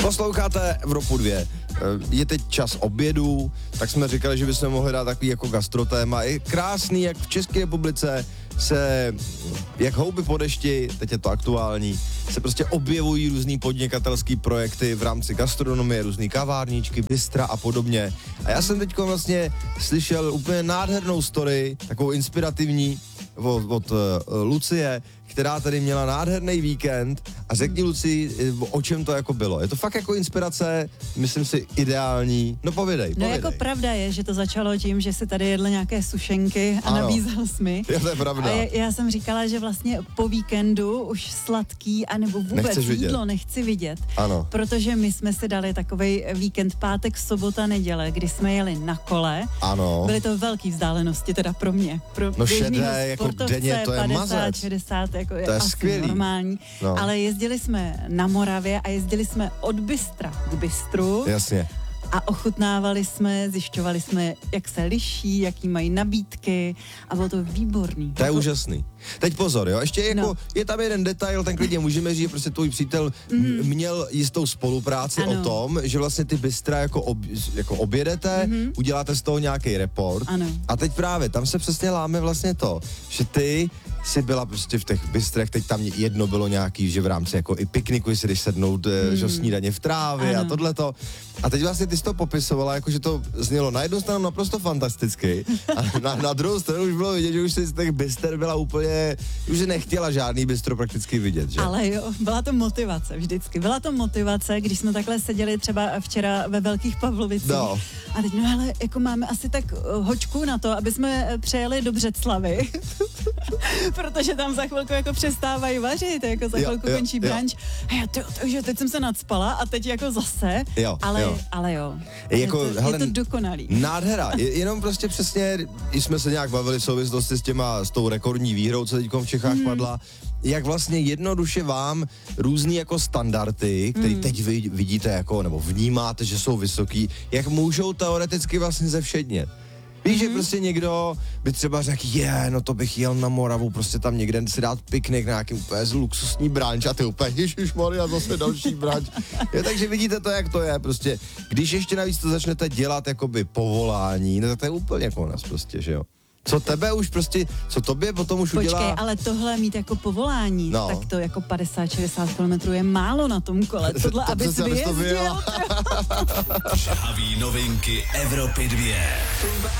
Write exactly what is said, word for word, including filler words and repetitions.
Posloucháte Evropu dvě. Je teď čas obědu, tak jsme říkali, že bychom mohli dát takový jako gastrotéma. Je krásný, jak v České republice se, jak houby po dešti, teď je to aktuální, se prostě objevují různý podnikatelský projekty v rámci gastronomie, různý kavárničky, bystra a podobně. A já jsem teď vlastně slyšel úplně nádhernou story, takovou inspirativní od, od uh, Lucie, která tady měla nádherný víkend a řekni Luci, o čem to jako bylo. Je to fakt jako inspirace, myslím si, ideální. No povědej, No povědej. jako pravda je, že to začalo tím, že si tady jedl nějaké sušenky a Ano. nabízel jsi mi. Jo, to je pravda. A já, já jsem říkala, že vlastně po víkendu už sladký a nebo vůbec Nechceš vidět. jídlo nechci vidět. Ano. Protože my jsme si dali takovej víkend pátek, sobota, neděle, kdy jsme jeli na kole. Ano. Byly to velké vzdálenosti teda pro mě. Pro No běžnýho šedé, jako sportovce, denně, to je padesát, mazec. šedesát, jako je, To je asi skvělý. normální. No. Ale jezdili jsme na Moravě a jezdili jsme od bystra k bystru. Jasně. A ochutnávali jsme, zjišťovali jsme, jak se liší, jaký mají nabídky a bylo to výborný. To je jako, úžasný. Teď pozor, jo, ještě jako, No. je tam jeden detail, ten klidně můžeme říct, že prostě tvůj přítel mm. měl jistou spolupráci Ano. o tom, že vlastně ty bystra jako, ob, jako objedete, mm-hmm. uděláte z toho nějaký report. Ano. A teď právě, tam se přesně láme vlastně to, že ty jsi byla prostě v těch bystrech, teď tam jedno bylo nějaký, že v rámci jako i pikniku si jdeš sednout, mm. že snídaně v trávě Ano. a tohleto. A teď vlastně ty jsi to popisovala, jako že to znělo na jednu stranu naprosto fantasticky a na, na druhou stranu už bylo vidět, že už si z těch byster byla úplně, už si nechtěla žádný bystro prakticky vidět, že? Ale jo, byla to motivace vždycky. Byla to motivace, když jsme takhle seděli třeba včera ve Velkých Pavlovicích. No. A teď, no ale jako máme asi tak uh, hočku na to, aby jsme přejeli do Břeclavy. Protože tam za chvilku jako přestávají vařit, jako za Jo, chvilku jo, končí jo. brunch. A já, tyjo, takže teď jsem se nadspala a teď jako zase. Jo, ale, jo. ale jo. Je jako, je, to, hele, je to dokonalý. Nádhera, je, jenom prostě přesně, když jsme se nějak bavili v souvislosti s těma, s tou rekordní výhrou, co teďkom v Čechách mm. padla, jak vlastně jednoduše vám různý jako standardy, které mm. teď vy vidíte jako, nebo vnímáte, že jsou vysoký, jak můžou teoreticky vlastně zevšednět. Víš, mm-hmm. že prostě někdo by třeba řekl, je, no to bych jel na Moravu, prostě tam někde si dát piknik na nějaký úplně luxusní branč a ty úplně, ježišmarja, zase další branč. Jo, takže vidíte to, jak to je, prostě, když ještě navíc to začnete dělat jakoby povolání, no tak to je úplně konec prostě, že jo. Co tebe už prostě, co tobě potom už Počkej, udělá... ale tohle mít jako povolání, No. tak to jako padesát šedesát kilometrů je málo na tom kole. Tohle, To abys přece, abys to vyjezdil. vyjela. Žhaví novinky Evropy dvě.